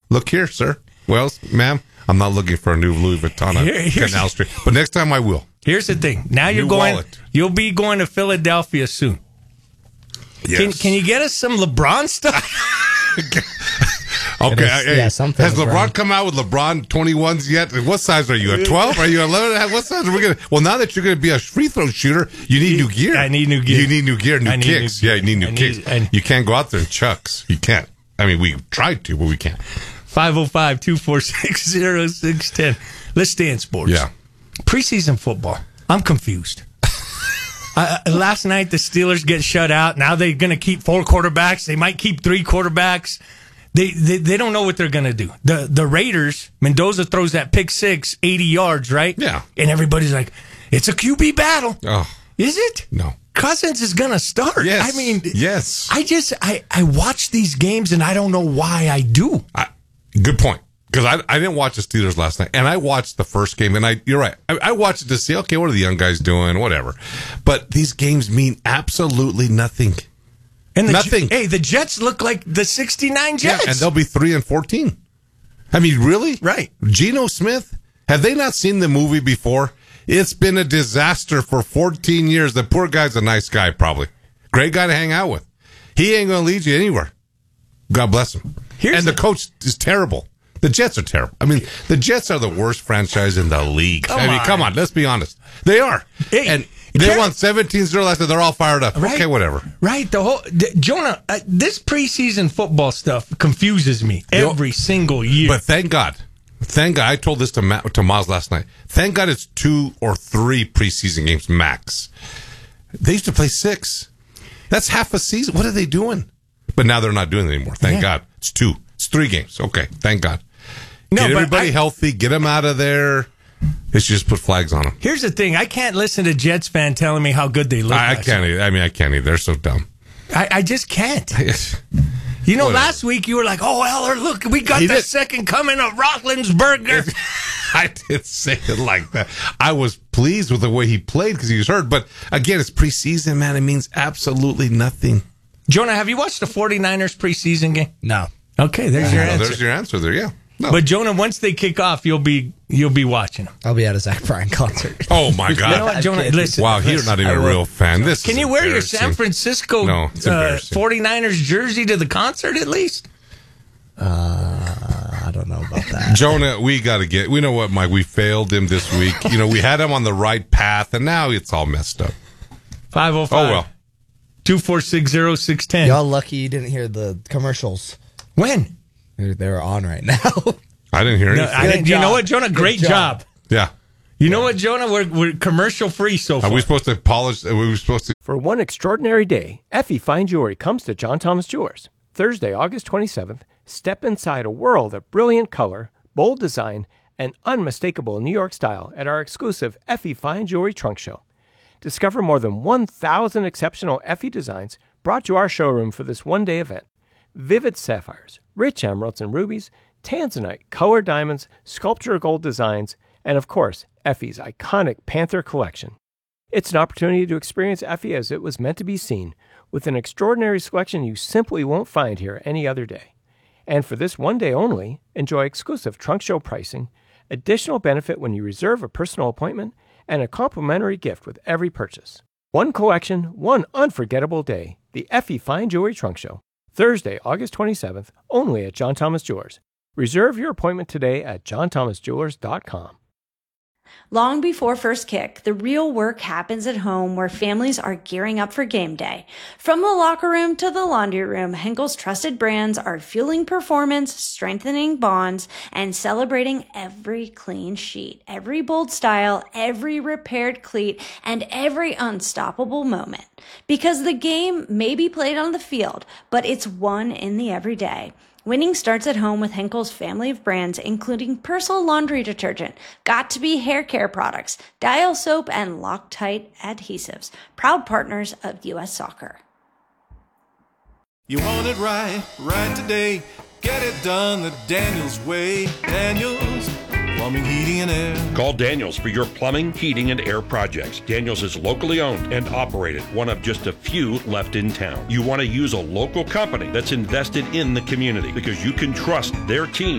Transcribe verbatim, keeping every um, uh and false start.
look here, sir. Well, ma'am, I'm not looking for a new Louis Vuitton on Here- Canal Street, but next time I will. Here's the thing. Now you're New going. wallet. You'll be going to Philadelphia soon. Yes. Can Can you get us some LeBron stuff? Okay, It is- hey, yeah, something has LeBron LeBron. come out with LeBron twenty-ones yet? What size are you? A twelve? Are you eleven? What size are we going to? Well, now that you're going to be a free throw shooter, you need new gear. I need new gear. You need new gear, new I need kicks. new Yeah, gear. you need new I need- kicks. I- you can't go out there in chucks. You can't. I mean, we tried to, but we can't. five oh five, two four six, oh six one oh. Let's stay in sports. Yeah. Preseason football. I'm confused. uh, last night, the Steelers get shut out. Now they're going to keep four quarterbacks. They might keep three quarterbacks. They they, they don't know what they're going to do. The the Raiders, Mendoza throws that pick six, eighty yards, right? Yeah. And everybody's like, it's a Q B battle. Oh, Is it? no. Cousins is going to start. Yes. I mean, yes. I just, I, I watch these games and I don't know why I do. I, good point. Because I, I didn't watch the Steelers last night, and I watched the first game, and I you're right. I, I watched it to see, okay, what are the young guys doing, whatever. But these games mean absolutely nothing. And the, Nothing. Hey, the Jets look like the sixty-nine Jets. Yeah, and they'll be three and fourteen. I mean, really? Right. Geno Smith? Have they not seen the movie before? It's been a disaster for fourteen years. The poor guy's a nice guy, probably. Great guy to hang out with. He ain't going to lead you anywhere. God bless him. Here's and the, the- coach is terrible. The Jets are terrible. I mean, the Jets are the worst franchise in the league. Come I mean, on. come on. Let's be honest. They are. Hey, and they Karen- won seventeen zero last night. They're all fired up. Right. Okay, whatever. Right. The whole the, Jonah. Uh, this preseason football stuff confuses me know- every single year. But thank God. Thank God. I told this to Ma- to Miles last night. Thank God it's two or three preseason games max. They used to play six. That's half a season. What are they doing? But now they're not doing it anymore. Thank Yeah. God. It's two. It's three games. Okay. Thank God. No, Get but everybody I- healthy. Get them out of there. They should just put flags on them. Here's the thing: I can't listen to Jets fan telling me how good they look. I, I last can't either. I mean, I can't either. They're so dumb. I, I just can't. You know, Whatever. last week you were like, "Oh, Eller, look, we got He the did. second coming of Roethlisberger." I didn't say it like that. I was pleased with the way he played because he was hurt. But again, it's preseason, man. It means absolutely nothing. Jonah, have you watched the 49ers preseason game? No. Okay, there's your No, answer. there's your answer there. Yeah. No. But Jonah, once they kick off, you'll be you'll be watching them. I'll be at a Zach Bryan concert. oh my God! You know what, Jonah? Listen, Wow, you're listen, not even I a will- real fan. This Can is you wear your embarrassing. San Francisco No, it's uh, embarrassing. 49ers jersey to the concert at least? Uh, I don't know about that. Jonah, we got to get. We know what, Mike. We failed him this week. You know, we had him on the right path, and now it's all messed up. five oh five Oh well. two four six oh six one oh. Y'all lucky you didn't hear the commercials. When? They're, they're on right now. I didn't hear No, anything. I didn't, you know job. what, Jonah? Good Great job. job. yeah. You know what, Jonah? We're, we're commercial free so far. Are we supposed to polish? Are we supposed to? For one extraordinary day, Effie Fine Jewelry comes to John Thomas Jewelers. Thursday, August twenty-seventh, step inside a world of brilliant color, bold design, and unmistakable New York style at our exclusive Effie Fine Jewelry Trunk Show. Discover more than one thousand exceptional Effie designs brought to our showroom for this one-day event. Vivid sapphires, rich emeralds and rubies, tanzanite, colored diamonds, sculpture gold designs, and of course, Effie's iconic Panther collection. It's an opportunity to experience Effie as it was meant to be seen, with an extraordinary selection you simply won't find here any other day. And for this one day only, enjoy exclusive trunk show pricing, additional benefit when you reserve a personal appointment, and a complimentary gift with every purchase. One collection, one unforgettable day. The Effie Fine Jewelry Trunk Show. Thursday, August twenty-seventh, only at John Thomas Jewelers. Reserve your appointment today at john thomas jewelers dot com. Long before first kick, the real work happens at home where families are gearing up for game day. From the locker room to the laundry room, Henkel's trusted brands are fueling performance, strengthening bonds, and celebrating every clean sheet, every bold style, every repaired cleat, and every unstoppable moment. Because the game may be played on the field, but it's won in the everyday. Winning starts at home with Henkel's family of brands, including Persil laundry detergent, Got2b hair care products, Dial soap, and Loctite adhesives. Proud partners of U S Soccer. You want it right, right today. Get it done the Daniels way. Daniels, plumbing, heating, and air. Call Daniels for your plumbing, heating, and air projects. Daniels is locally owned and operated, one of just a few left in town. You want to use a local company that's invested in the community because you can trust their team